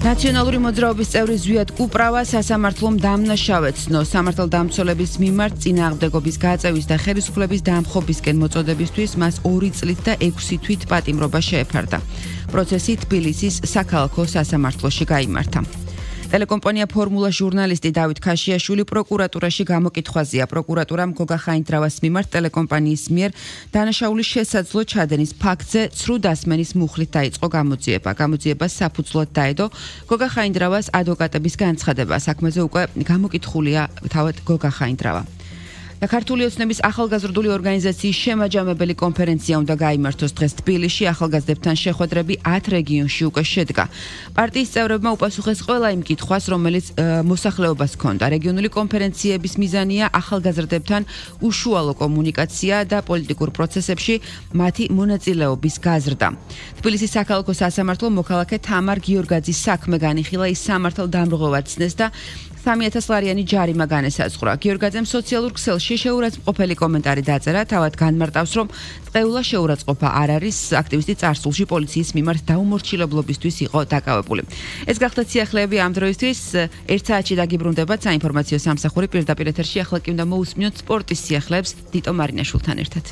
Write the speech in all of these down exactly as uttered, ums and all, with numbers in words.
ნაციონალური მოძრაობის წევრი ზვიად კუპრავა სასამართლომ დამნაშავეცნო. სამართალდამცველების მიმართ წინააღმდეგობის გაწევის და ხელისუფლების დამხობისკენ მოწოდებისთვის მას ორი წლით და ექვსი თვით პატიმრობა შეეფარდა. პროცესი თბილისის საქალაქო სასამართლოში გაიმართა. ტელეკომპანია ფორმულა ჟურნალისტი დავით ქაშიაშვილი პროკურატურაში გამოკითხვაზეა. პროკურატურამ გოგა ხაინდრავას მიმართ ტელეკომპანიის მიერ დანაშაულის შესაძლო ჩადენის ფაქტზე ცრუ დასმენის მუხლით დაიწყო გამოძიება. გამოძიებას საფუძვლად დაედო გოგა ხაინდრავას ადვოკატების განცხადება. საქმეზე უკვე გამოკითხულია თავად გოგა ხაინდრავა. და ქართული ოცნების ახალგაზრდული ორგანიზაციის შემაჯამებელი კონფერენცია უნდა გაიმართოს დღეს თბილისში. ახალგაზრდებთან შეხვედრები ათ რეგიონში უკვე შედგა. პარტიის წევრებმა უპასუხეს ყველა იმ კითხვას, რომელიც uh, მოსახლეობას ჰქონდა. რეგიონული კონფერენციების მიზანია ახალგაზრდებთან უშუალო კომუნიკაცია და პოლიტიკურ პროცესებში მათი მონაწილეობის გაზრდა. თბილისის საქალაქო სასამართლო მოქალაქე თამარ გიორგაძის საქმე განიხილა, ის სამართალდამრღვევად ცნეს და სამი ათას ლარიანი ჯარიმა განესაზღვრა. გიორგაძემ სოციალურ ქსელში შეურაცხმყოფელი კომენტარი დაწერა, თავად განმარტავს, რომ წეულა შეურაცხყოფა არ არის, აქტივისტი წარსულში პოლიციის მიმართ დაუმორჩილებლობისთვის იყო დაკავებული. ეს გახდა სიახლეები ამ დროისთვის. ერთ საათში დაგიბრუნდებათ საინფორმაციო სამსახური პირდაპირ ეთერში. ახლა კი უნდა მოусმინოთ სპორტის სიახლეებს ტიტო მარინაშვილთან ერთად.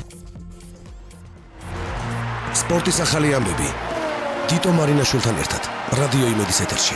სპორტის ახალი ამბები ტიტო მარინაშვილთან ერთად რადიო იმედის ეთერში.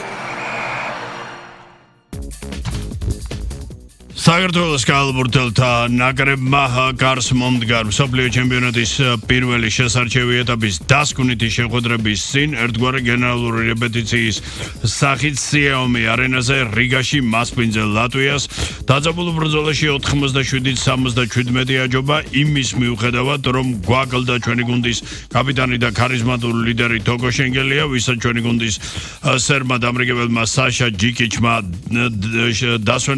საქართველოს კალბურთელთა ნაკრებმა გარს მომდგარ მსოფლიო ჩემპიონატის პირველი შესარჩევი ეტაპის დასკვნითი შეხვედრების წინ ერთგვარი გენერალური რეპეტიციის სახით სიაომი არენაზე რიგაში მასპინძე ლატვიას დაძაბულ ბრძოლაში ოთხმოცდაშვიდით სამოცდაჩვიდმეტი აჯობა იმის მიუხედავად, რომ გვაკლდა ჩვენი გუნდის კაპიტანი და ქარიზმატული ლიდერი თოგო შენგელია, ვისაც ჩვენი გუნდის სერბმა დამრიგებელმა საშა ჯიკიჩმა დასვენა